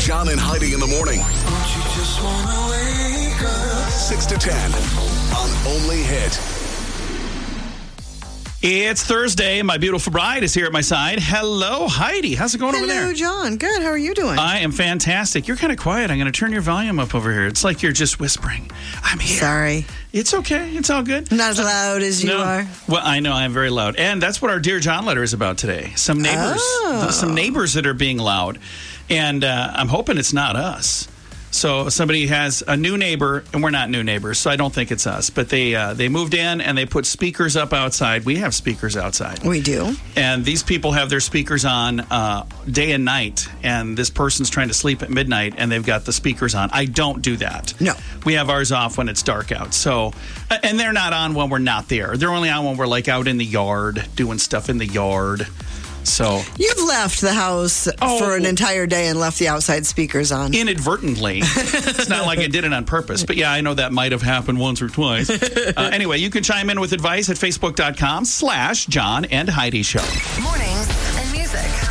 John and Heidi in the morning. Don't you just wanna wake up? 6 to 10 on Only Hit. It's Thursday. My beautiful bride is here at my side. Hello, Heidi. How's it going over there? Hello, John. Good. How are you doing? I am fantastic. You're kind of quiet. I'm going to turn your volume up over here. It's like you're just whispering. I'm here. Sorry. It's okay. It's all good. Not as loud as you are. Well, I know I'm very loud. And that's what our Dear John letter is about today. Some neighbors. Oh. Some neighbors that are being loud. And I'm hoping it's not us. So somebody has a new neighbor, and we're not new neighbors, so I don't think it's us. But they moved in, and they put speakers up outside. We have speakers outside. We do. And these people have their speakers on day and night, and this person's trying to sleep at midnight, and they've got the speakers on. I don't do that. No. We have ours off when it's dark out. So, and they're not on when we're not there. They're only on when we're like out in the yard, doing stuff in the yard. So You've left the house for an entire day and left the outside speakers on. inadvertently. It's not like I did it on purpose. But yeah, I know that might have happened once or twice. Anyway, you can chime in with advice at facebook.com/John and Heidi Show. Mornings and music.